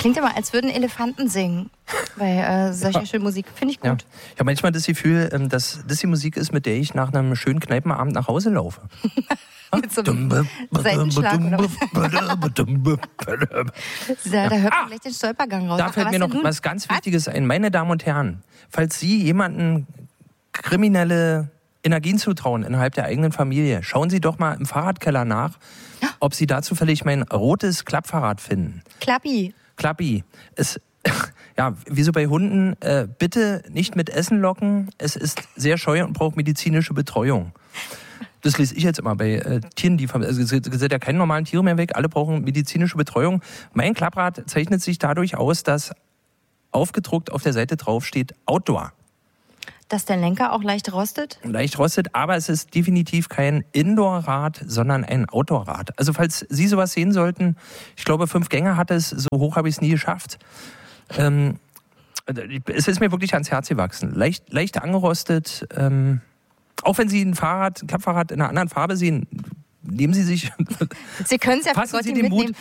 Klingt immer, als würden Elefanten singen bei solcher schönen Musik. Finde ich gut. Ja. Ich habe manchmal das Gefühl, dass das die Musik ist, mit der ich nach einem schönen Kneipenabend nach Hause laufe. Mit so einem Seitenschlag oder was? Da hört man gleich den Stolpergang raus. Da fällt mir noch was ganz Wichtiges ein. Meine Damen und Herren, falls Sie jemanden kriminelle Energien zutrauen innerhalb der eigenen Familie, schauen Sie doch mal im Fahrradkeller nach, ob Sie da zufällig mein rotes Klappfahrrad finden. Klappi. Ja, wie so bei Hunden, bitte nicht mit Essen locken. Es ist sehr scheu und braucht medizinische Betreuung. Das lese ich jetzt immer bei Tieren, es sind ja keine normalen Tiere mehr weg, alle brauchen medizinische Betreuung. Mein Klapprad zeichnet sich dadurch aus, dass aufgedruckt auf der Seite drauf steht Outdoor. Dass der Lenker auch leicht rostet? Leicht rostet, aber es ist definitiv kein Indoor-Rad, sondern ein Outdoor-Rad. Also falls Sie sowas sehen sollten, ich glaube 5 Gänge hat es, so hoch habe ich es nie geschafft. Es ist mir wirklich ans Herz gewachsen. Leicht angerostet. Auch wenn Sie ein Klappfahrrad in einer anderen Farbe sehen, nehmen Sie sich. Sie können es ja fassen Sie den Mut,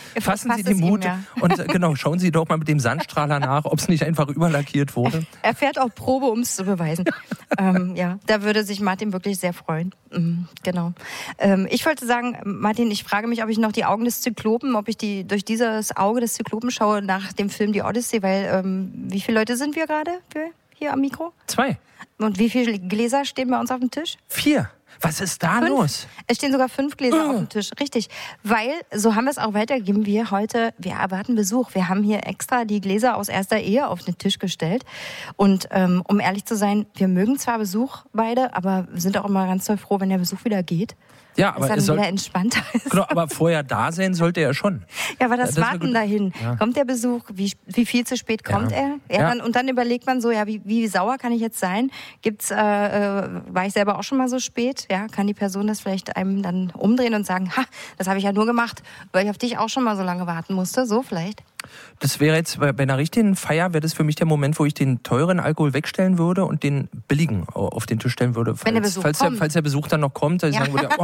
und genau, schauen Sie doch mal mit dem Sandstrahler nach, ob es nicht einfach überlackiert wurde. Er fährt auf Probe, um es zu beweisen. Ja, da würde sich Martin wirklich sehr freuen. Genau. Ich wollte sagen, Martin, ich frage mich, ob ich noch die Augen des Zyklopen, ob ich durch dieses Auge des Zyklopen schaue nach dem Film Die Odyssee, weil wie viele Leute sind wir gerade hier am Mikro? 2. Und wie viele Gläser stehen bei uns auf dem Tisch? 4. Was ist da 5? Los? Es stehen sogar 5 Gläser auf dem Tisch. Richtig. Weil, so haben wir es auch weitergegeben, wir erwarten Besuch. Wir haben hier extra die Gläser aus erster Ehe auf den Tisch gestellt. Und um ehrlich zu sein, wir mögen zwar Besuch beide, aber sind auch immer ganz doll froh, wenn der Besuch wieder geht. Ja, aber es dann wieder entspannter ist. Genau, aber vorher da sein sollte er schon. Ja, aber das Warten dahin. Ja. Kommt der Besuch? Wie viel zu spät kommt er? Ja. Und dann überlegt man so, ja, wie sauer kann ich jetzt sein? War ich selber auch schon mal so spät? Ja, kann die Person das vielleicht einem dann umdrehen und sagen, das habe ich ja nur gemacht, weil ich auf dich auch schon mal so lange warten musste? So vielleicht? Das wäre jetzt, bei einer richtigen Feier wäre das für mich der Moment, wo ich den teuren Alkohol wegstellen würde und den billigen auf den Tisch stellen würde. Falls der Besuch dann noch kommt, dass ich sagen würde,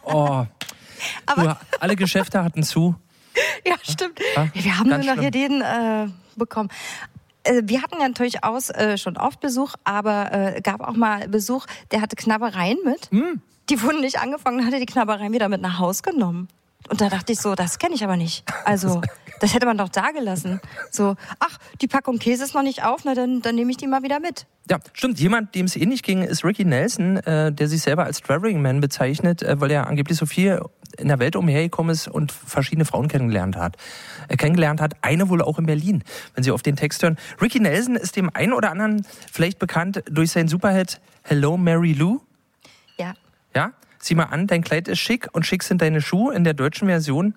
aber alle Geschäfte hatten zu. Ja, stimmt. Ja? Wir haben nur noch hier den bekommen. Wir hatten ja durchaus schon oft Besuch, aber gab auch mal Besuch, der hatte Knabbereien mit. Die wurden nicht angefangen, hatte die Knabbereien wieder mit nach Hause genommen. Und da dachte ich so, das kenne ich aber nicht. Also, das hätte man doch da gelassen. So, die Packung Käse ist noch nicht auf, na dann nehme ich die mal wieder mit. Ja, stimmt. Jemand, dem es ähnlich ging, ist Ricky Nelson, der sich selber als Traveling Man bezeichnet, weil er angeblich so viel in der Welt umhergekommen ist und verschiedene Frauen kennengelernt hat. Eine wohl auch in Berlin, wenn Sie auf den Text hören. Ricky Nelson ist dem einen oder anderen vielleicht bekannt durch seinen Superhit Hello, Mary Lou. Ja. Ja? Sieh mal an, dein Kleid ist schick und schick sind deine Schuhe in der deutschen Version.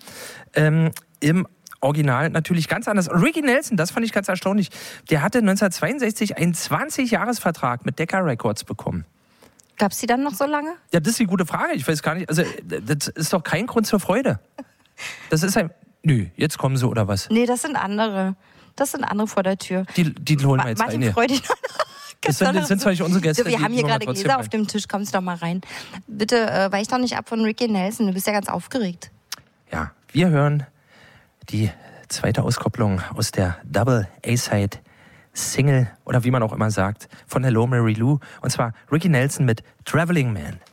Im Original natürlich ganz anders. Und Ricky Nelson, das fand ich ganz erstaunlich, der hatte 1962 einen 20-Jahres-Vertrag mit Decca Records bekommen. Gab es die dann noch so lange? Ja, das ist die gute Frage. Ich weiß gar nicht. Also, das ist doch kein Grund zur Freude. Das ist jetzt kommen sie oder was? Nee, das sind andere. Das sind andere vor der Tür. Die holen wir jetzt rein. Martin, freu dich. Das sind zwar nicht unsere Gäste. Wir haben hier gerade Gläser auf dem Tisch, kommst doch mal rein. Bitte weich doch nicht ab von Ricky Nelson, du bist ja ganz aufgeregt. Ja, wir hören die zweite Auskopplung aus der Double A-Side Single, oder wie man auch immer sagt, von Hello Mary Lou, und zwar Ricky Nelson mit Traveling Man.